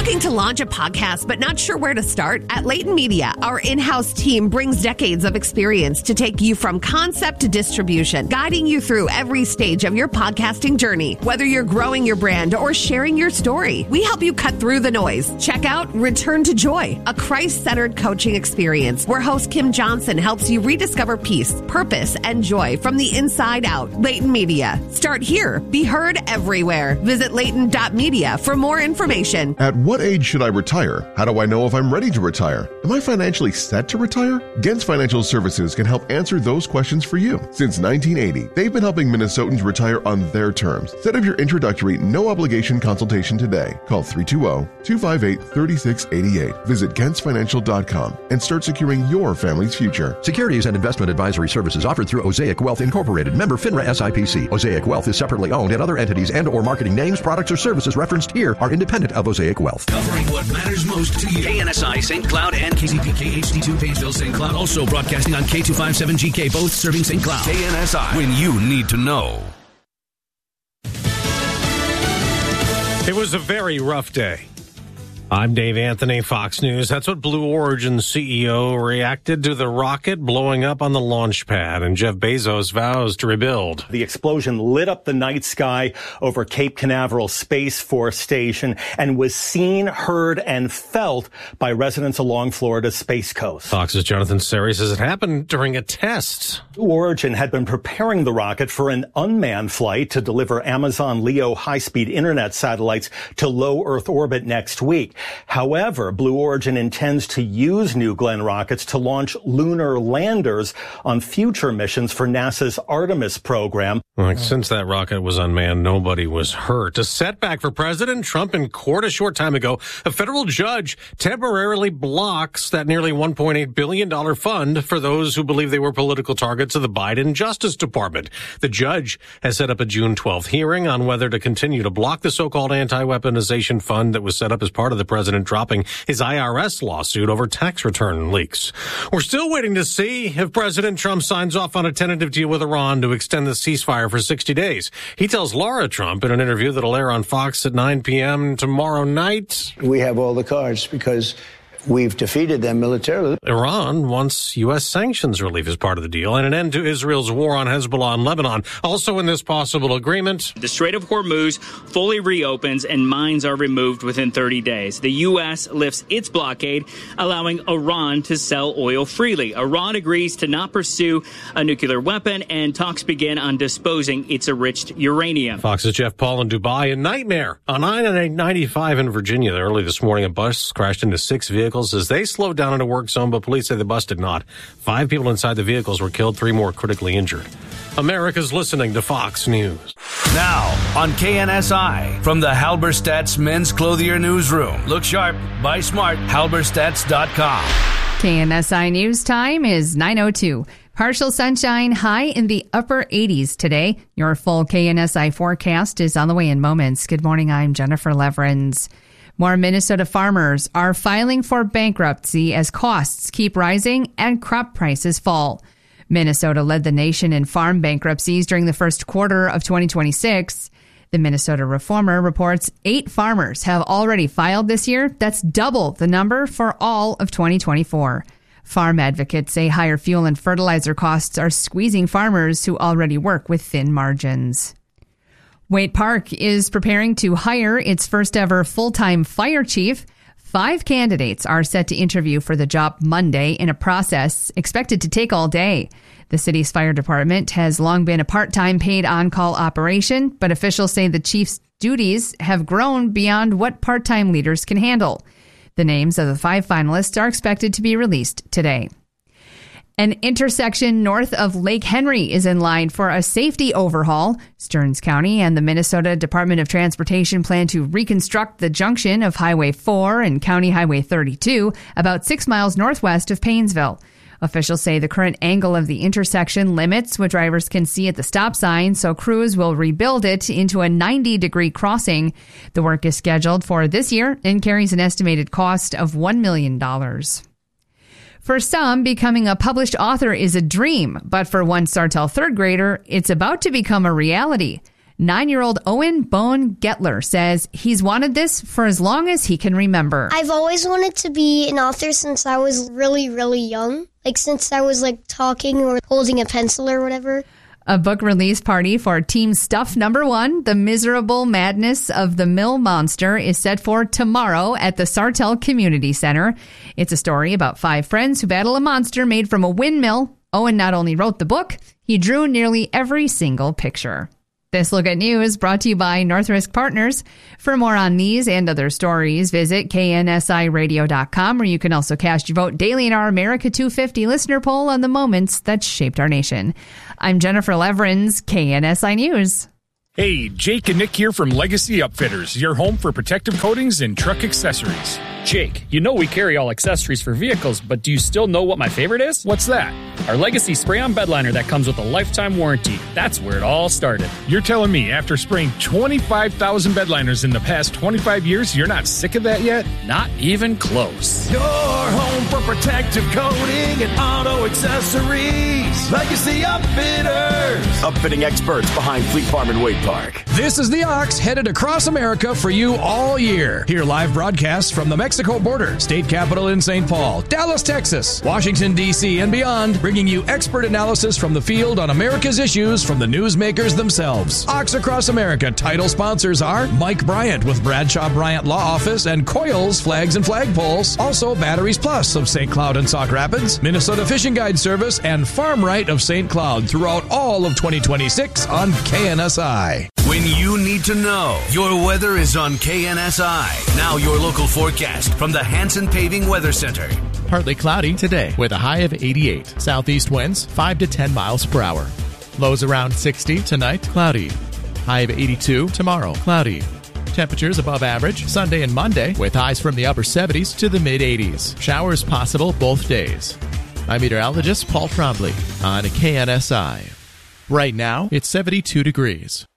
Looking to launch a podcast but not sure where to start? At Layton Media, our in-house team brings decades of experience to take you from concept to distribution, guiding you through every stage of your podcasting journey. Whether you're growing your brand or sharing your story, we help you cut through the noise. Check out Return to Joy, a Christ-centered coaching experience where host Kim Johnson helps you rediscover peace, purpose, and joy from the inside out. Layton Media. Start here. Be heard everywhere. Visit Layton.media for more information. At what age should I retire? How do I know if I'm ready to retire? Am I financially set to retire? Gens Financial Services can help answer those questions for you. Since 1980, they've been helping Minnesotans retire on their terms. Set up your introductory, no-obligation consultation today. Call 320-258-3688. Visit GentsFinancial.com and start securing your family's future. Securities and investment advisory services offered through Osaic Wealth Incorporated, member FINRA SIPC. Osaic Wealth is separately owned, and other entities and or marketing names, products, or services referenced here are independent of Osaic Wealth. Covering what matters most to you. KNSI St. Cloud and KZPK HD2 Painesville St. Cloud. Also broadcasting on K257GK, both serving St. Cloud. KNSI, when you need to know. It was a very rough day. I'm Dave Anthony, Fox News. That's what Blue Origin CEO reacted to the rocket blowing up on the launch pad, and Jeff Bezos vows to rebuild. The explosion lit up the night sky over Cape Canaveral Space Force Station and was seen, heard, and felt by residents along Florida's Space Coast. Fox's Jonathan Seri says it happened during a test. Blue Origin had been preparing the rocket for an unmanned flight to deliver Amazon Leo high-speed internet satellites to low Earth orbit next week. However, Blue Origin intends to use New Glenn rockets to launch lunar landers on future missions for NASA's Artemis program. Since that rocket was unmanned, nobody was hurt. A setback for President Trump in court a short time ago. A federal judge temporarily blocks that nearly $1.8 billion fund for those who believe they were political targets of the Biden Justice Department. The judge has set up a June 12th hearing on whether to continue to block the so-called anti-weaponization fund that was set up as part of the president dropping his IRS lawsuit over tax return leaks. We're still waiting to see if President Trump signs off on a tentative deal with Iran to extend the ceasefire for 60 days. He tells Laura Trump in an interview that'll air on Fox at 9 p.m. tomorrow night. We have all the cards because we've defeated them militarily. Iran wants U.S. sanctions relief as part of the deal and an end to Israel's war on Hezbollah and Lebanon. Also in this possible agreement, the Strait of Hormuz fully reopens and mines are removed within 30 days. The U.S. lifts its blockade, allowing Iran to sell oil freely. Iran agrees to not pursue a nuclear weapon, and talks begin on disposing its enriched uranium. Fox's Jeff Paul in Dubai. A nightmare on I-95 in Virginia. Early this morning, a bus crashed into 6 vehicles as they slowed down in a work zone, but police say the bus did not. 5 people inside the vehicles were killed, 3 more critically injured. America's listening to Fox News. Now on KNSI from the Halberstadt's Men's Clothier Newsroom. Look sharp, buy smart, halberstadts.com. KNSI News time is 9:02. Partial sunshine, high in the upper 80s today. Your full KNSI forecast is on the way in moments. Good morning, I'm Jennifer Leverins. More Minnesota farmers are filing for bankruptcy as costs keep rising and crop prices fall. Minnesota led the nation in farm bankruptcies during the first quarter of 2026. The Minnesota Reformer reports 8 farmers have already filed this year. That's double the number for all of 2024. Farm advocates say higher fuel and fertilizer costs are squeezing farmers who already work with thin margins. Waite Park is preparing to hire its first ever full-time fire chief. 5 candidates are set to interview for the job Monday in a process expected to take all day. The city's fire department has long been a part-time paid on-call operation, but officials say the chief's duties have grown beyond what part-time leaders can handle. The names of the 5 finalists are expected to be released today. An intersection north of Lake Henry is in line for a safety overhaul. Stearns County and the Minnesota Department of Transportation plan to reconstruct the junction of Highway 4 and County Highway 32, about 6 miles northwest of Painesville. Officials say the current angle of the intersection limits what drivers can see at the stop sign, so crews will rebuild it into a 90-degree crossing. The work is scheduled for this year and carries an estimated cost of $1 million. For some, becoming a published author is a dream, but for one Sartell third grader, it's about to become a reality. 9-year-old Owen Bone Getler says he's wanted this for as long as he can remember. I've always wanted to be an author since I was really, really young. Like since I was like talking or holding a pencil or whatever. A book release party for Team Stuff #1, The Miserable Madness of the Mill Monster, is set for tomorrow at the Sartell Community Center. It's a story about 5 friends who battle a monster made from a windmill. Owen not only wrote the book, he drew nearly every single picture. This Look at News brought to you by Northrisk Partners. For more on these and other stories, visit KNSIRadio.com, where you can also cast your vote daily in our America 250 listener poll on the moments that shaped our nation. I'm Jennifer Leverins, KNSI News. Hey, Jake and Nick here from Legacy Upfitters, your home for protective coatings and truck accessories. Jake, you know we carry all accessories for vehicles, but do you still know what my favorite is? What's that? Our Legacy spray-on bed liner that comes with a lifetime warranty. That's where it all started. You're telling me after spraying 25,000 bed liners in the past 25 years, you're not sick of that yet? Not even close. Your home for protective coating and auto accessories. Legacy Upfitters. Upfitting experts behind Fleet Farm and Wade Park. This is the Ox headed across America for you all year. Hear live broadcasts from the Mexico border, state capital in St. Paul, Dallas, Texas, Washington, D.C., and beyond, bringing you expert analysis from the field on America's issues from the newsmakers themselves. Ox Across America title sponsors are Mike Bryant with Bradshaw Bryant Law Office and Coils Flags and Flagpoles. Also Batteries Plus of St. Cloud and Sauk Rapids, Minnesota Fishing Guide Service, and Farm Right of St. Cloud throughout all of 2026 on KNSI. When you need to know, your weather is on KNSI. Now your local forecast from the Hanson Paving Weather Center. Partly cloudy today with a high of 88. Southeast winds 5 to 10 miles per hour. Lows around 60 tonight, cloudy. High of 82 tomorrow, cloudy. Temperatures above average Sunday and Monday with highs from the upper 70s to the mid 80s. Showers possible both days. I'm meteorologist Paul Trombley on KNSI. Right now, it's 72 degrees.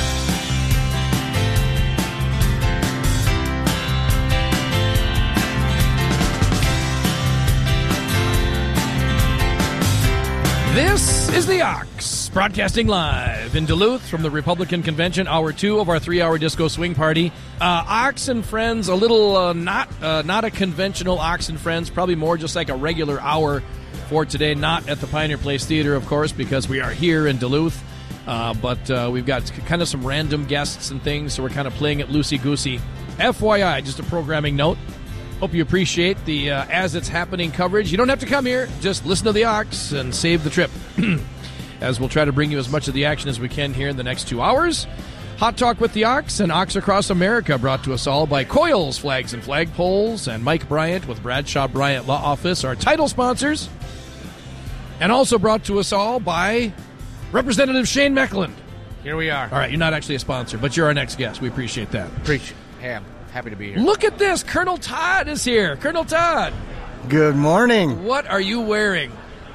This is the Ox, broadcasting live in Duluth from the Republican Convention, hour 2 of our 3-hour disco swing party. Ox and Friends, a little not a conventional Ox and Friends, probably more just like a regular hour for today, not at the Pioneer Place Theater, of course, because we are here in Duluth. But we've got kind of some random guests and things, so we're kind of playing it loosey-goosey. FYI, just a programming note. Hope you appreciate the As It's Happening coverage. You don't have to come here. Just listen to the Ox and save the trip. As we'll try to bring you as much of the action as we can here in the next 2 hours. Hot Talk with the Ox and Ox Across America brought to us all by Coils, Flags and Flagpoles, and Mike Bryant with Bradshaw Bryant Law Office, our title sponsors. And also brought to us all by Representative Shane Meckland. Here we are. All right, you're not actually a sponsor, but you're our next guest. We appreciate that. Hey, I'm happy to be here. Look at this. Colonel Todd is here. Colonel Todd. Good morning. What are you wearing?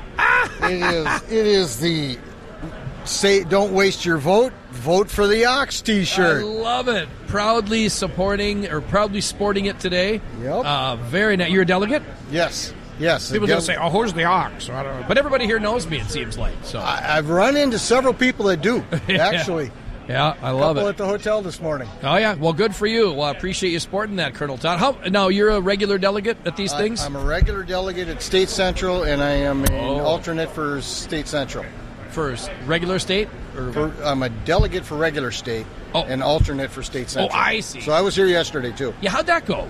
It is the Say Don't Waste Your Vote, Vote for the Ox t-shirt. I love it. Proudly sporting it today. Yep. Very nice. You're a delegate? Yes. People don't say, who's the Ox? I don't know. But everybody here knows me, it seems like. So I've run into several people that do, actually. Yeah, I love it. A couple at the hotel this morning. Oh, yeah. Well, good for you. Well, I appreciate you sporting that, Colonel Todd. Now, you're a regular delegate at these things? I'm a regular delegate at State Central, and I am an alternate for State Central. For regular state? I'm a delegate for regular state and alternate for State Central. Oh, I see. So I was here yesterday, too. Yeah, how'd that go?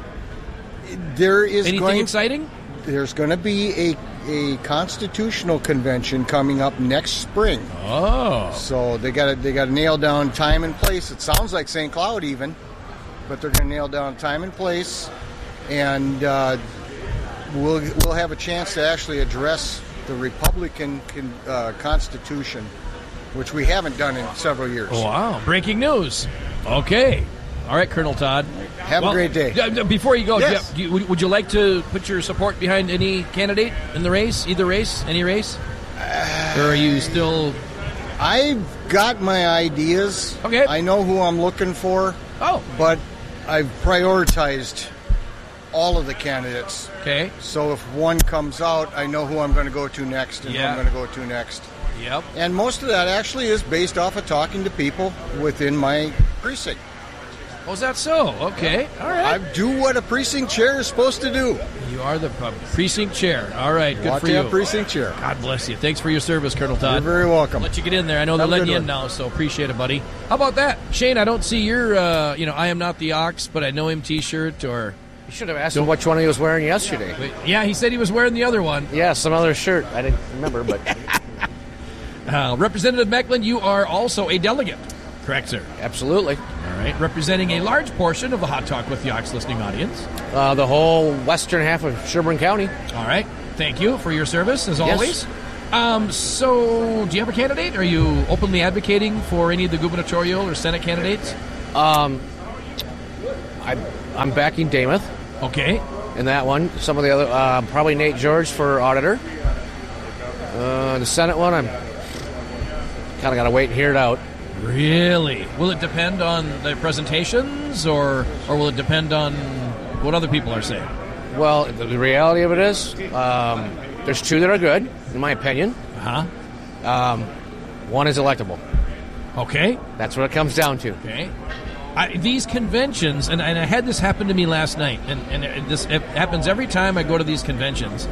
Anything exciting? There's going to be a constitutional convention coming up next spring. Oh. So they got to nail down time and place. It sounds like St. Cloud even, but they're going to nail down time and place, and we'll have a chance to actually address the Republican Constitution, which we haven't done in several years. Wow. Breaking news. Okay. All right, Colonel Todd. Have a great day. Before you go, yes. would you like to put your support behind any candidate in the race? Either race? Any race? Or are you still... I've got my ideas. Okay. I know who I'm looking for. Oh. But I've prioritized all of the candidates. Okay. So if one comes out, I know who I'm going to go to next and who I'm going to go to next. Yep. And most of that actually is based off of talking to people within my precinct. Oh, is that so? Okay. All right. I do what a precinct chair is supposed to do. You are the precinct chair. All right. Good for you. Precinct chair. God bless you. Thanks for your service, Colonel Todd. You're very welcome. Let you get in there. I know they're letting you in now, so appreciate it, buddy. How about that? Shane, I don't see your, I am not the Ox, but I know him t-shirt or... You should have asked him which one he was wearing yesterday. Yeah, he said he was wearing the other one. Yeah, some other shirt. I didn't remember, but... Representative Mecklin, you are also a delegate. Correct, sir. Absolutely. All right. Representing a large portion of the Hot Talk with the Ox listening audience. The whole western half of Sherburne County. All right. Thank you for your service, as always. So, do you have a candidate? Are you openly advocating for any of the gubernatorial or Senate candidates? I'm backing Damath. Okay. In that one. Some of the other, probably Nate George for auditor. The Senate one, I'm kind of got to wait and hear it out. Really? Will it depend on the presentations, or will it depend on what other people are saying? Well, the reality of it is, there's two that are good, in my opinion. One is electable. Okay. That's what it comes down to. Okay. These conventions, and I had this happen to me last night, and it happens every time I go to these conventions.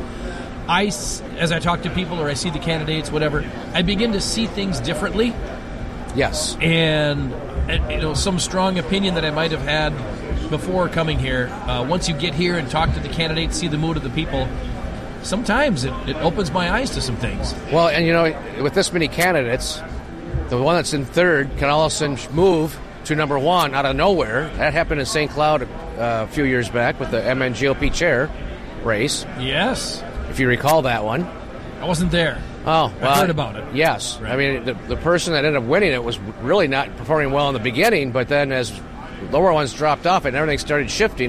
As I talk to people or I see the candidates, whatever, I begin to see things differently. Yes. And some strong opinion that I might have had before coming here, once you get here and talk to the candidates, see the mood of the people, sometimes it opens my eyes to some things. Well, and with this many candidates, the one that's in third can all of a sudden move to number one out of nowhere. That happened in St. Cloud a few years back with the MNGOP chair race. Yes. If you recall that one. I wasn't there. Oh, well, I heard about it. Yes. Right. I mean, the person that ended up winning it was really not performing well in the beginning, but then as lower ones dropped off and everything started shifting,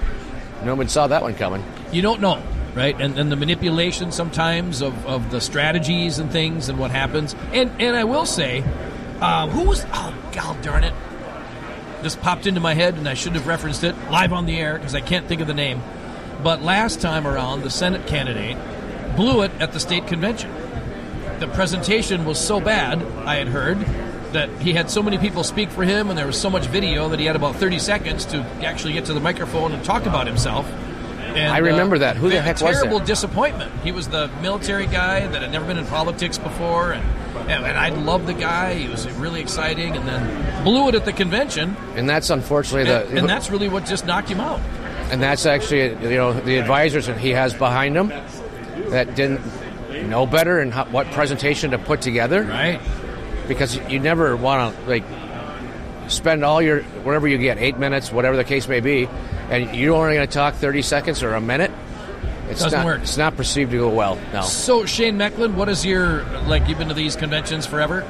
no one saw that one coming. You don't know, right? And the manipulation sometimes of the strategies and things and what happens. And I will say, who was... Oh, God darn it. Just popped into my head, and I should have referenced it live on the air because I can't think of the name. But last time around, the Senate candidate blew it at the state convention. The presentation was so bad, I had heard, that he had so many people speak for him, and there was so much video that he had about 30 seconds to actually get to the microphone and talk about himself. And, I remember that. Who the heck was that? Terrible disappointment. He was the military guy that had never been in politics before, and I loved the guy. He was really exciting, and then blew it at the convention. And that's unfortunately and that's really what just knocked him out. And that's actually, the advisors that he has behind him that didn't know better and what presentation to put together. Right. Because you never want to, spend all your, whatever you get, 8 minutes, whatever the case may be, and you're only going to talk 30 seconds or a minute. Doesn't work. It's not perceived to go well, no. So, Shane Mecklin, what is your, you've been to these conventions forever?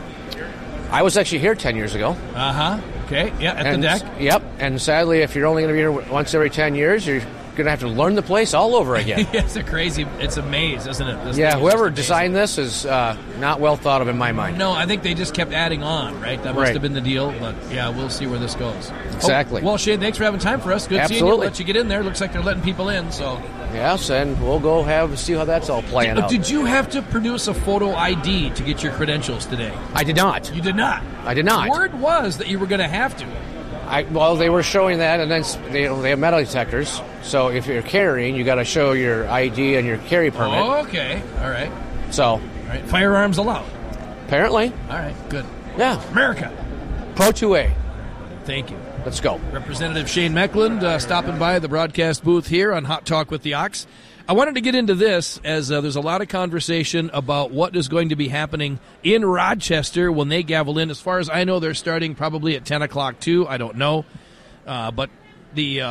I was actually here 10 years ago. Uh-huh. Okay, yeah, at the deck. Yep, and sadly, if you're only going to be here once every 10 years, you're going to have to learn the place all over again. It's a maze, isn't it? Whoever designed this is not well thought of in my mind. No, I think they just kept adding on, right? That must have been the deal, but yeah, we'll see where this goes. Exactly. Well, Shane, thanks for having time for us. Good seeing you. Let you get in there. Looks like they're letting people in, so. Yes, and we'll go see how that's all playing out. Did you have to produce a photo ID to get your credentials today? I did not. You did not? I did not. The word was that you were going to have to. Well, they were showing that, and then they have metal detectors. So if you're carrying, you got to show your ID and your carry permit. Oh, okay. All right. So. All right. Firearms allowed. Apparently. All right. Good. Yeah. America. Pro 2A. Thank you. Let's go. Representative Shane Mecklin stopping by the broadcast booth here on Hot Talk with the Ox. I wanted to get into this as there's a lot of conversation about what is going to be happening in Rochester when they gavel in. As far as I know, they're starting probably at 10 o'clock too. I don't know. But the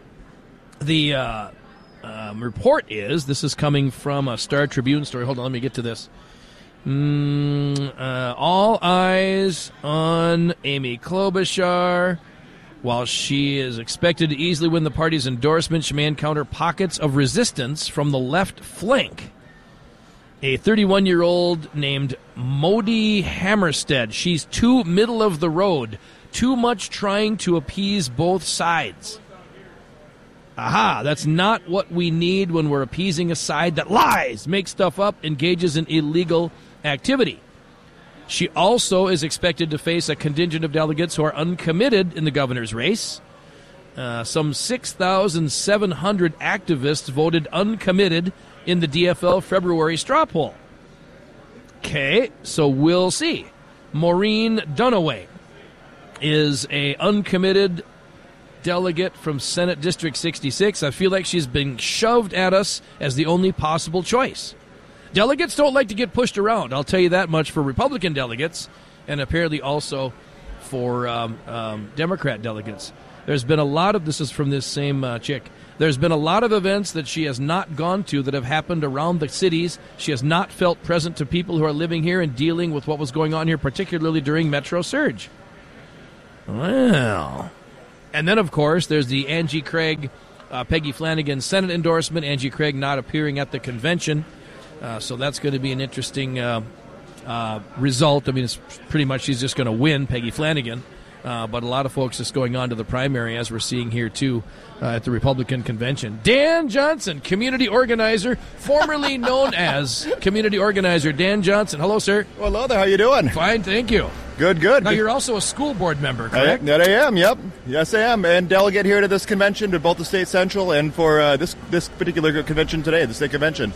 report is, this is coming from a Star Tribune story. Hold on, let me get to this. All eyes on Amy Klobuchar. While she is expected to easily win the party's endorsement, she may encounter pockets of resistance from the left flank. A 31-year-old named Modi Hammerstead. She's too middle of the road. Too much trying to appease both sides. Aha, that's not what we need when we're appeasing a side that lies, makes stuff up, engages in illegal activity. She also is expected to face a contingent of delegates who are uncommitted in the governor's race. Some 6,700 activists voted uncommitted in the DFL February straw poll. Okay, so we'll see. Maureen Dunaway is a uncommitted delegate from Senate District 66. I feel like she's been shoved at us as the only possible choice. Delegates don't like to get pushed around, I'll tell you that much, for Republican delegates, and apparently also for Democrat delegates. There's been a lot of, this is from this same chick, there's been a lot of events that she has not gone to that have happened around the cities. She has not felt present to people who are living here and dealing with what was going on here, particularly during Metro Surge. Well. And then, of course, there's the Angie Craig, Peggy Flanagan Senate endorsement. Angie Craig not appearing at the convention. So that's going to be an interesting result. I mean, it's pretty much she's just going to win, Peggy Flanagan. But a lot of folks just going on to the primary, as we're seeing here, too, at the Republican convention. Dan Johnson, community organizer, formerly known as community organizer Dan Johnson. Hello, sir. Well, hello there. How you doing? Fine, thank you. Good, good. Now, you're also a school board member, correct? That I am, yep. Yes, I am. And delegate here to this convention, to both the State Central and for this particular convention today, the state convention.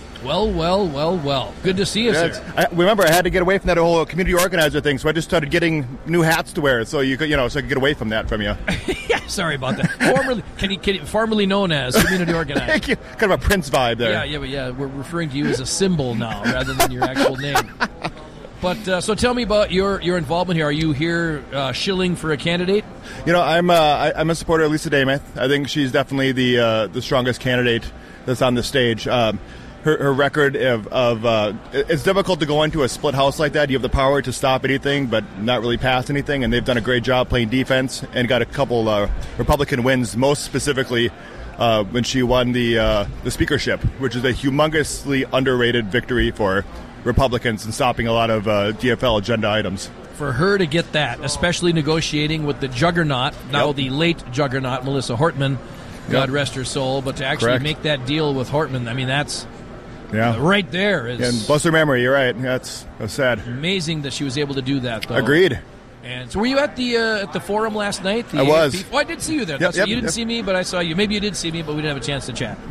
Well. Good to see you, sir. Remember, I had to get away from that whole community organizer thing, so I just started getting new hats to wear, so you could, so I could get away from that from you. Yeah, sorry about that. Formerly known as community organizer. Thank you. Kind of a Prince vibe there. Yeah. We're referring to you as a symbol now, rather than your actual name. But so tell me about your involvement here. Are you here shilling for a candidate? I'm a supporter of Lisa Damath. I think she's definitely the strongest candidate that's on the stage. Her record of it's difficult to go into a split house like that. You have the power to stop anything, but not really pass anything. And they've done a great job playing defense and got a couple Republican wins. Most specifically, when she won the speakership, which is a humongously underrated victory for Republicans and stopping a lot of DFL agenda items. For her to get that, especially negotiating with the juggernaut, now the late juggernaut, Melissa Hortman, God rest her soul, but to actually make that deal with Hortman, I mean, that's right there. And bless her memory, you're right. That's sad. Amazing that she was able to do that, though. Agreed. And so were you at the forum last night? I was. I did see you there. Yep, you didn't see me, but I saw you. Maybe you did see me, but we didn't have a chance to chat.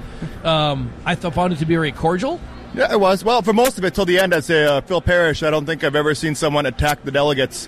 I found it to be very cordial. Yeah, it was. Well, for most of it, till the end, I'd say Phil Parrish, I don't think I've ever seen someone attack the delegates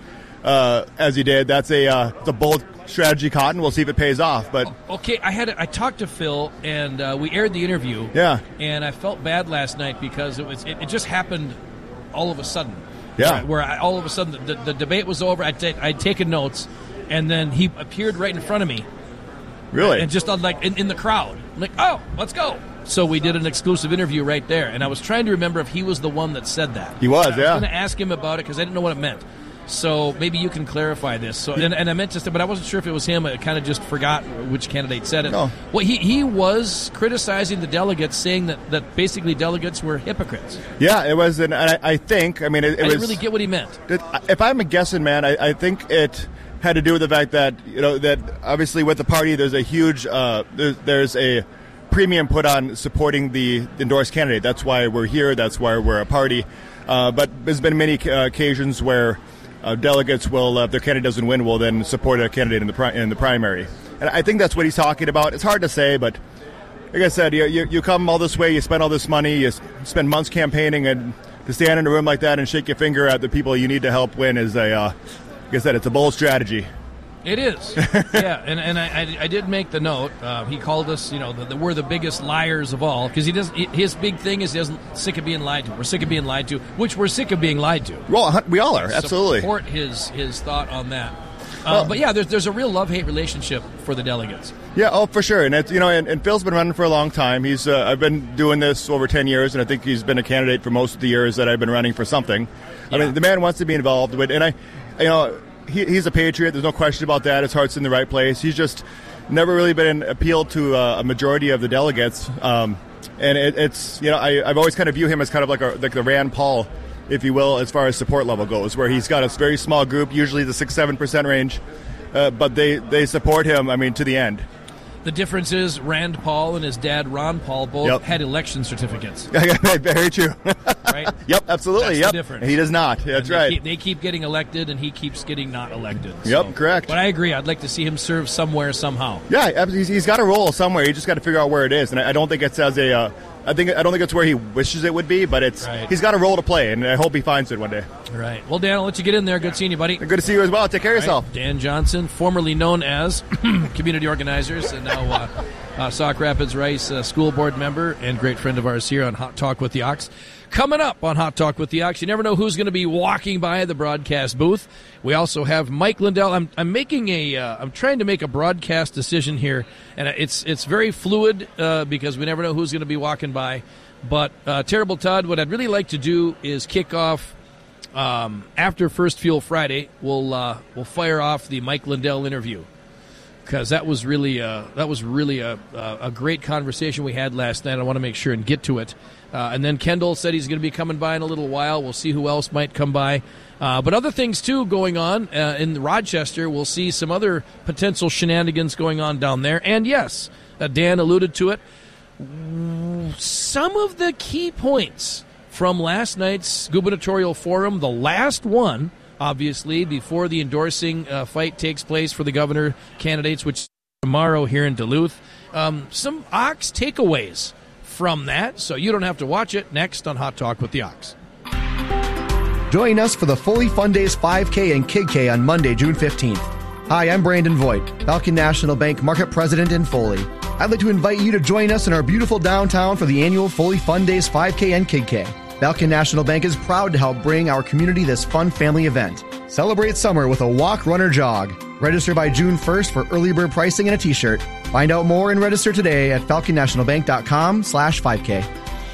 as he did. That's a bold strategy, Cotton. We'll see if it pays off. But okay, I talked to Phil, and we aired the interview. Yeah. And I felt bad last night because it just happened all of a sudden. Yeah. Where all of a sudden the debate was over. I'd taken notes, and then he appeared right in front of me. Really? And just in the crowd. I'm like, oh, let's go. So we did an exclusive interview right there, and I was trying to remember if he was the one that said that. He was, I was going to ask him about it because I didn't know what it meant. So maybe you can clarify this. So, and I meant to say, but I wasn't sure if it was him. I kind of just forgot which candidate said it. No. Well, he was criticizing the delegates, saying that basically delegates were hypocrites. Yeah, it was, and I think, I mean, it was... I didn't really get what he meant. If I'm a guessing, man, I think it had to do with the fact that, that obviously with the party, there's a huge, there's a premium put on supporting the endorsed candidate. That's why we're here. That's why we're a party. But there's been many occasions where delegates will, if their candidate doesn't win, will then support a candidate in the primary. And I think that's what he's talking about. It's hard to say, but like I said, you come all this way, you spend all this money, you spend months campaigning, and to stand in a room like that and shake your finger at the people you need to help win is like I said, it's a bold strategy. It is, yeah, and I did make the note. He called us, we're the biggest liars of all, because his big thing is he doesn't sick of being lied to. We're sick of being lied to, which we're sick of being lied to. Well, we all are, absolutely. Support his thought on that. But yeah, there's a real love-hate relationship for the delegates. Yeah, for sure, and it's, and Phil's been running for a long time. He's I've been doing this over 10 years, and I think he's been a candidate for most of the years that I've been running for something. Yeah. I mean, the man wants to be involved with, and he's a patriot. There's no question about that. His heart's in the right place. He's just never really been appealed to a majority of the delegates. And it's I've always kind of view him as kind of like the Rand Paul, if you will, as far as support level goes, where he's got a very small group, usually the 6-7% range, but they support him. I mean, to the end. The difference is Rand Paul and his dad Ron Paul both had election certificates. Very true. Right? Yep, absolutely. That's the difference. He does not. That's right. They keep getting elected, and he keeps getting not elected. Yep, correct. But I agree. I'd like to see him serve somewhere, somehow. Yeah, he's got a role somewhere. You just got to figure out where it is. And I don't think it's as a. I don't think it's where he wishes it would be, but he's got a role to play, and I hope he finds it one day. All right. Well, Dan, I'll let you get in there. Good seeing you, buddy. Good to see you as well. Take care of yourself. Dan Johnson, formerly known as Community Organizers, and now Sauk Rapids Rice School Board member and great friend of ours here on Hot Talk with the Ox. Coming up on Hot Talk with the Ox, you never know who's going to be walking by the broadcast booth. We also have Mike Lindell. I'm trying to make a broadcast decision here, and it's very fluid because we never know who's going to be walking by. But Terrible Todd, what I'd really like to do is kick off after First Fuel Friday. We'll fire off the Mike Lindell interview, because that was really a great conversation we had last night. I want to make sure and get to it. And then Kendall said he's going to be coming by in a little while. We'll see who else might come by. But other things, too, going on in Rochester. We'll see some other potential shenanigans going on down there. And, yes, Dan alluded to it. Some of the key points from last night's gubernatorial forum, the last one, obviously, before the endorsing fight takes place for the governor candidates, which is tomorrow here in Duluth. Some Ox takeaways from that, so you don't have to watch it. Next on Hot Talk with the Ox. Join us for the Foley Fun Days 5K and Kid K on Monday, June 15th. Hi, I'm Brandon Voigt, Falcon National Bank Market President in Foley. I'd like to invite you to join us in our beautiful downtown for the annual Foley Fun Days 5K and Kid K. Falcon National Bank is proud to help bring our community this fun family event. Celebrate summer with a walk, run, or jog. Register by June 1st for early bird pricing and a t-shirt. Find out more and register today at falconnationalbank.com/5K.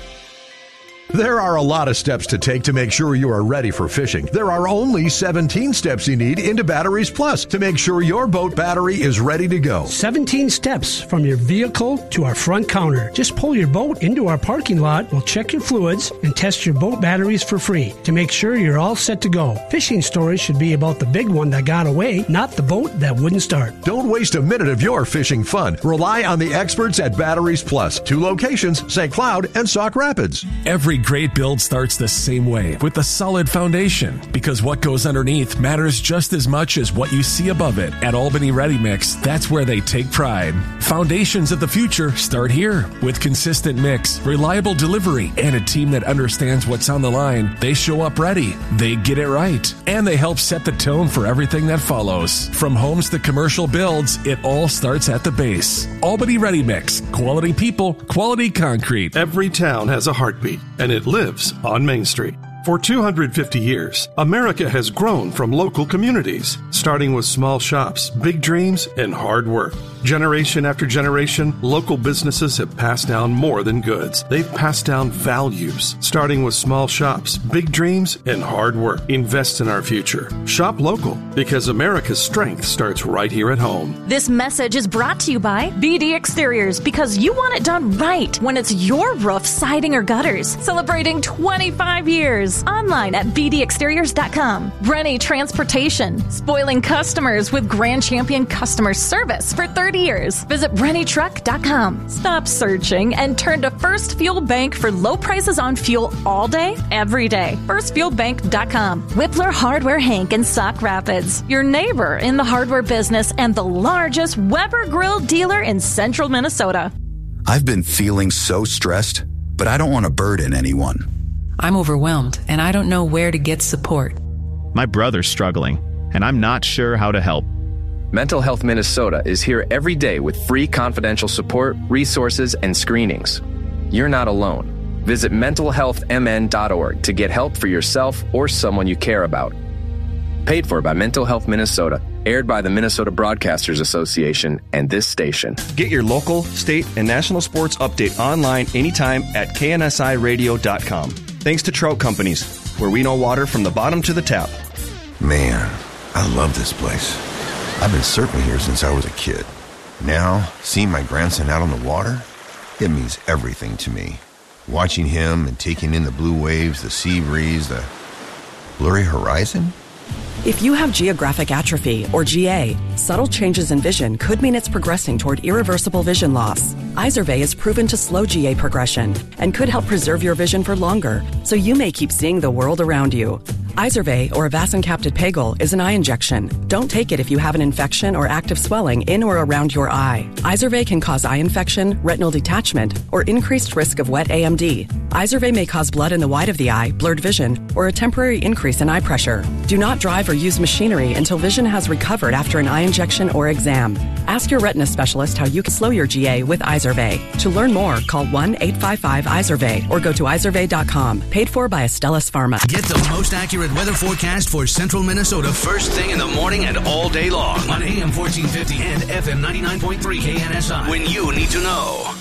There are a lot of steps to take to make sure you are ready for fishing. There are only 17 steps you need into Batteries Plus to make sure your boat battery is ready to go. 17 steps from your vehicle to our front counter. Just pull your boat into our parking lot, we'll check your fluids, and test your boat batteries for free to make sure you're all set to go. Fishing stories should be about the big one that got away, not the boat that wouldn't start. Don't waste a minute of your fishing fun. Rely on the experts at Batteries Plus. 2 locations, St. Cloud and Sauk Rapids. Every great build starts the same way, with a solid foundation, because what goes underneath matters just as much as what you see above it. At Albany Ready Mix, that's where they take pride. Foundations of the future start here. With consistent mix, reliable delivery, and a team that understands what's on the line, they show up ready, they get it right, and they help set the tone for everything that follows. From homes to commercial builds, it all starts at the base. Albany Ready Mix, quality people, quality concrete. Every town has a heartbeat, and it lives on Main Street. For 250 years, America has grown from local communities, starting with small shops, big dreams, and hard work. Generation after generation, local businesses have passed down more than goods. They've passed down values, starting with small shops, big dreams, and hard work. Invest in our future. Shop local, because America's strength starts right here at home. This message is brought to you by BD Exteriors, because you want it done right when it's your roof, siding, or gutters. Celebrating 25 years. Online at bdexteriors.com. Brenny Transportation, spoiling customers with Grand Champion customer service for 30 years. Visit BrennyTruck.com. Stop searching and turn to First Fuel Bank for low prices on fuel all day, every day. FirstFuelBank.com. Whippler Hardware Hank in Sauk Rapids, your neighbor in the hardware business and the largest Weber Grill dealer in central Minnesota. I've been feeling so stressed, but I don't want to burden anyone. I'm overwhelmed, and I don't know where to get support. My brother's struggling, and I'm not sure how to help. Mental Health Minnesota is here every day with free confidential support, resources, and screenings. You're not alone. Visit mentalhealthmn.org to get help for yourself or someone you care about. Paid for by Mental Health Minnesota. Aired by the Minnesota Broadcasters Association and this station. Get your local, state, and national sports update online anytime at KNSIRadio.com. Thanks to Trout Companies, where we know water from the bottom to the tap. Man, I love this place. I've been surfing here since I was a kid. Now, seeing my grandson out on the water, it means everything to me. Watching him and taking in the blue waves, the sea breeze, the blurry horizon. If you have geographic atrophy, or GA, subtle changes in vision could mean it's progressing toward irreversible vision loss. Izervay is proven to slow GA progression and could help preserve your vision for longer, so you may keep seeing the world around you. Izervay, or avacincaptad pegol, is an eye injection. Don't take it if you have an infection or active swelling in or around your eye. Izervay can cause eye infection, retinal detachment, or increased risk of wet AMD. Izervay may cause blood in the white of the eye, blurred vision, or a temporary increase in eye pressure. Do not drive or use machinery until vision has recovered after an eye injection or exam. Ask your retina specialist how you can slow your GA with Izervay. To learn more, call 1-855-IZERVAY or go to izervay.com. Paid for by Astellas Pharma. Get the most accurate weather forecast for central Minnesota first thing in the morning and all day long on AM 1450 and FM 99.3 KNSI when you need to know.